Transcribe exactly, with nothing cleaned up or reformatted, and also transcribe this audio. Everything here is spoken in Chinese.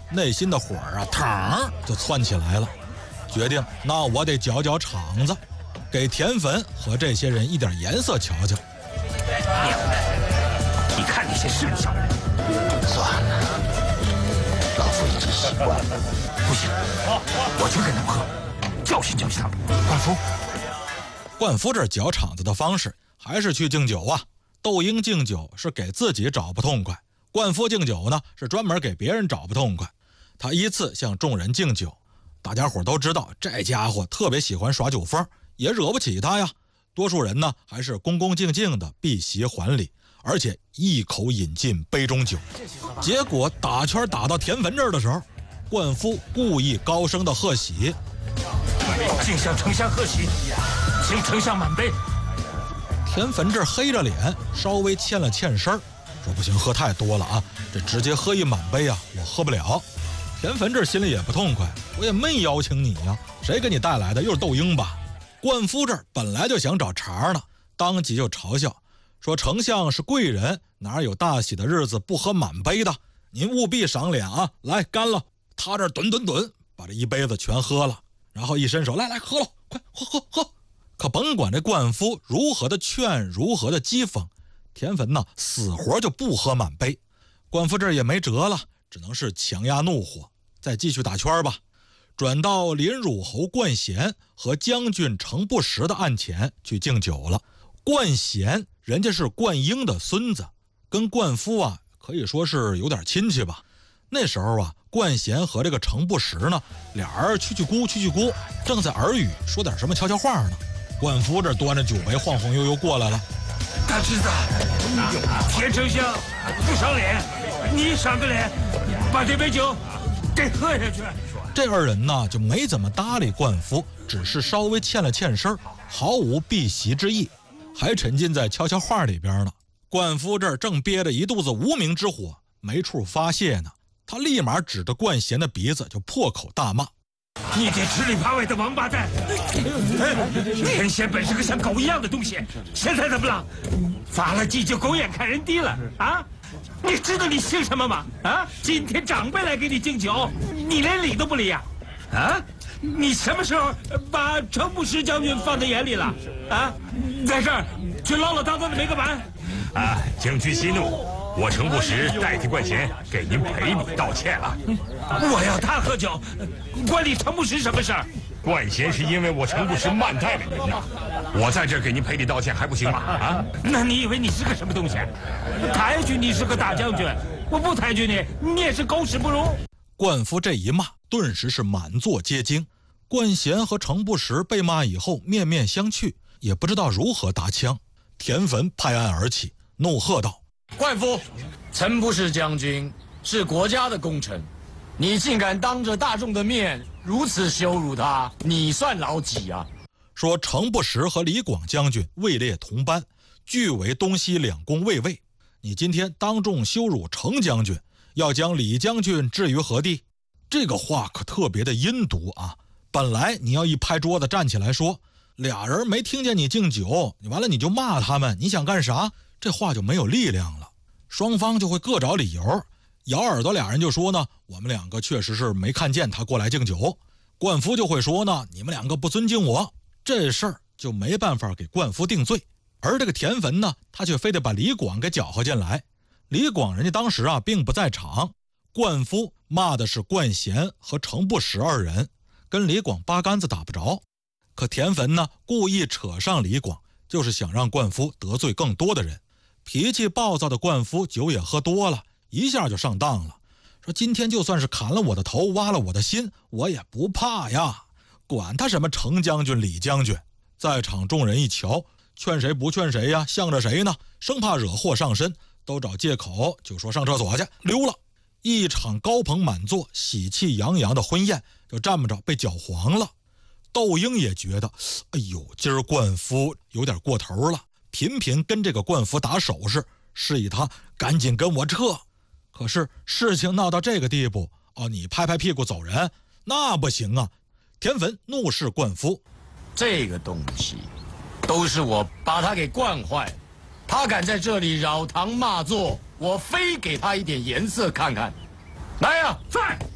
内心的火啊，腾就窜起来了，决定那我得搅搅场子，给田汾和这些人一点颜色瞧瞧。 娘的，你看那些是不是小人？ 算了，老夫已经习惯了。 不行，我去跟他们喝，教训教训他们。冠夫， 冠夫这搅场子的方式还是去敬酒啊。窦婴敬酒是给自己找不痛快，冠夫敬酒呢是专门给别人找不痛快。他依次向众人敬酒，大家伙都知道这家伙特别喜欢耍酒疯，也惹不起他呀。多数人呢还是恭恭敬敬的避席还礼，而且一口饮尽杯中酒。结果打圈打到田汾这儿的时候，冠夫故意高声的贺喜：“ 敬向丞相贺喜，请丞相满杯。” 田汾这黑着脸，稍微欠了欠身，说：“不行，喝太多了啊，这直接喝一满杯啊，我喝不了。”田汾这心里也不痛快，我也没邀请你呀，谁给你带来的？又是窦婴吧？冠夫这儿本来就想找茬呢，当即就嘲笑说：“丞相是贵人，哪有大喜的日子不喝满杯的？您务必赏脸啊！来，干了！”他这吨吨吨把这一杯子全喝了，然后一伸手：“来来，喝了，快喝喝喝！”可甭管这冠夫如何的劝，如何的讥讽，田汾呢死活就不喝满杯。冠夫这也没辙了，只能是强压怒火，再继续打圈吧。转到林汝侯冠贤和将军程不识的案前去敬酒了。冠贤人家是冠婴的孙子，跟冠夫啊可以说是有点亲戚吧。那时候啊，冠贤和这个程不识呢，俩人蛐蛐咕蛐蛐咕，正在耳语说点什么悄悄话呢。冠夫这端着酒杯晃晃悠悠过来了。 大侄子，田丞相不赏脸，你赏个脸，把这杯酒给喝下去。 这二人呢就没怎么搭理冠夫，只是稍微欠了欠身，毫无避席之意，还沉浸在悄悄话里边呢。冠夫这儿正憋着一肚子无名之火，没处发泄呢，他立马指着冠贤的鼻子就破口大骂：“ 你这吃里扒外的王八蛋！田贤本是个像狗一样的东西，现在怎么了？发了迹就狗眼看人低了啊！你知道你姓什么吗？啊！今天长辈来给你敬酒，你连理都不理呀！啊！你什么时候把程不识将军放在眼里了？啊！在这儿却唠唠叨叨的没个完！ 啊！将军息怒，我程不识代替冠贤给您赔礼道歉了。 我要他喝酒，关你程不识什么事儿？ 冠贤是因为我程不识慢待了您呐，我在这儿给您赔礼道歉还不行吗？啊？ 那你以为你是个什么东西？抬举你是个大将军，我不抬举你，你也是狗屎不如。 冠夫这一骂，顿时是满座皆惊。冠贤和程不识被骂以后面面相觑，也不知道如何搭腔。田汾拍案而起，怒喝道：“ 冠夫，程不识将军是国家的功臣，你竟敢当着大众的面如此羞辱他，你算老几啊？” 说程不识和李广将军位列同班，俱为东西两宫卫尉，你今天当众羞辱程将军，要将李将军置于何地？这个话可特别的阴毒啊！本来你要一拍桌子站起来说，俩人没听见你敬酒，完了你就骂他们，你想干啥？这话就没有力量了，双方就会各找理由。咬耳朵俩人就说呢，我们两个确实是没看见他过来敬酒。冠夫就会说呢，你们两个不尊敬我，这事儿就没办法给冠夫定罪。而这个田汾呢，他却非得把李广给搅和进来。李广人家当时啊并不在场，冠夫骂的是冠贤和程不识二人，跟李广八竿子打不着。可田汾呢故意扯上李广，就是想让冠夫得罪更多的人。脾气暴躁的冠夫酒也喝多了，一下就上当了，说今天就算是砍了我的头，挖了我的心，我也不怕呀，管他什么程将军李将军。在场众人一瞧，劝谁不劝谁呀，向着谁呢？生怕惹祸上身，都找借口就说上厕所去溜了。一场高朋满座喜气洋洋的婚宴就这么着被搅黄了。窦婴也觉得哎呦，今儿冠夫有点过头了，频频跟这个冠夫打手势，示意他赶紧跟我撤。可是事情闹到这个地步，哦，你拍拍屁股走人那不行啊。田汾怒视冠夫， 这个东西都是我把他给惯坏，他敢在这里扰堂骂座，我非给他一点颜色看看。来呀， 在